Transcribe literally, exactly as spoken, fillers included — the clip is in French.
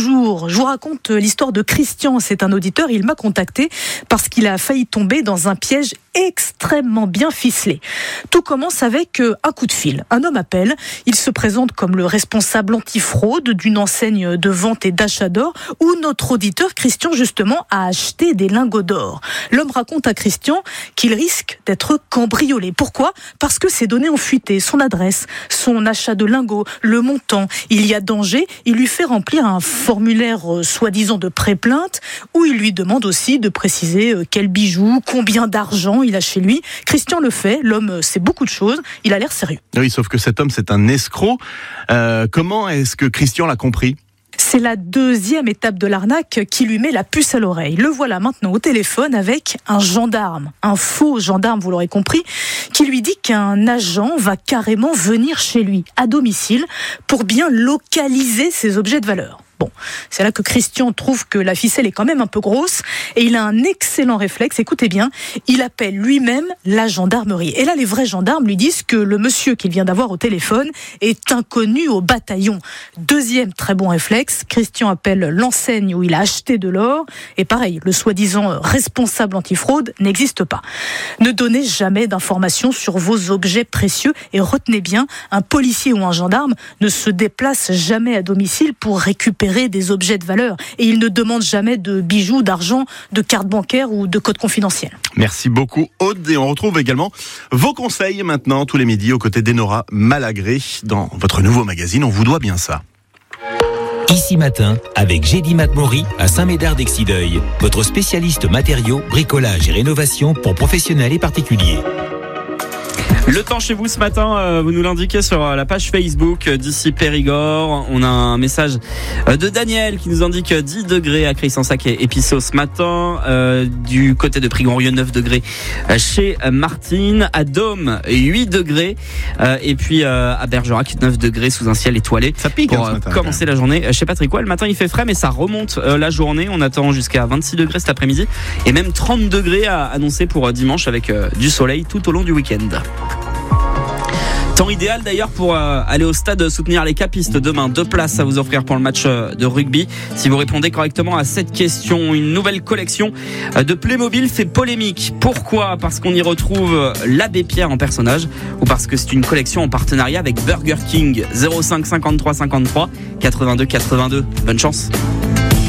Bonjour, je vous raconte l'histoire de Christian. C'est un auditeur, il m'a contacté parce qu'il a failli tomber dans un piège extrêmement bien ficelé. Tout commence avec un coup de fil. Un homme appelle, il se présente comme le responsable antifraude d'une enseigne de vente et d'achat d'or où notre auditeur Christian justement a acheté des lingots d'or. L'homme raconte à Christian qu'il risque d'être cambriolé. Pourquoi ? Parce que ses données ont fuité, son adresse, son achat de lingots, le montant. Il y a danger, il lui fait remplir un formulaire euh, soi-disant de pré-plainte où il lui demande aussi de préciser euh, quel bijou, combien d'argent il a chez lui. Christian le fait, l'homme euh, sait beaucoup de choses, il a l'air sérieux. Oui, sauf que cet homme, c'est un escroc. Euh, comment est-ce que Christian l'a compris ? C'est la deuxième étape de l'arnaque qui lui met la puce à l'oreille. Le voilà maintenant au téléphone avec un gendarme, un faux gendarme, vous l'aurez compris, qui lui dit qu'un agent va carrément venir chez lui, à domicile, pour bien localiser ses objets de valeur. Bon, c'est là que Christian trouve que la ficelle est quand même un peu grosse et il a un excellent réflexe, écoutez bien, il appelle lui-même la gendarmerie. Et là, les vrais gendarmes lui disent que le monsieur qu'il vient d'avoir au téléphone est inconnu au bataillon. Deuxième très bon réflexe, Christian appelle l'enseigne où il a acheté de l'or et pareil, le soi-disant responsable antifraude n'existe pas. Ne donnez jamais d'informations sur vos objets précieux et retenez bien, un policier ou un gendarme ne se déplace jamais à domicile pour récupérer des objets de valeur et il ne demande jamais de bijoux, d'argent, de cartes bancaires ou de codes confidentiels. Merci beaucoup Aude et on retrouve également vos conseils maintenant tous les midis aux côtés d'Enora Malagré dans votre nouveau magazine On vous doit bien ça. Ici Matin avec Gédy Matmori à Saint-Médard-d'Exideuil, votre spécialiste matériaux, bricolage et rénovation pour professionnels et particuliers. Le temps chez vous ce matin, euh, vous nous l'indiquez sur euh, la page Facebook euh, d'ici Périgord. On a un message euh, de Daniel qui nous indique euh, dix degrés à Cray-Sansac et Épisseau ce matin. Euh, du côté de Prigorieux, neuf degrés euh, chez euh, Martine. À Dôme, huit degrés. Euh, et puis euh, à Bergerac, neuf degrés sous un ciel étoilé. Ça pique pour hein, ce matin, euh, commencer la journée. Euh, chez Patrick Roy, le matin il fait frais mais ça remonte euh, la journée. On attend jusqu'à vingt-six degrés cet après-midi. Et même trente degrés à annoncer pour euh, dimanche avec euh, du soleil tout au long du week-end. Temps idéal d'ailleurs pour euh, aller au stade soutenir les capistes demain. Deux places à vous offrir pour le match euh, de rugby. Si vous répondez correctement à cette question, une nouvelle collection euh, de Playmobil fait polémique. Pourquoi ? Parce qu'on y retrouve euh, l'abbé Pierre en personnage ou parce que c'est une collection en partenariat avec Burger King. zéro cinq cinquante-trois cinquante-trois quatre-vingt-deux quatre-vingt-deux. Bonne chance.